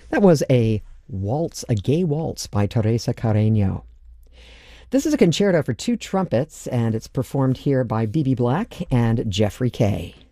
That was a waltz, a gay waltz by Teresa Carreño. This is a concerto for two trumpets, and it's performed here by B.B. Black and Jeffrey Kay.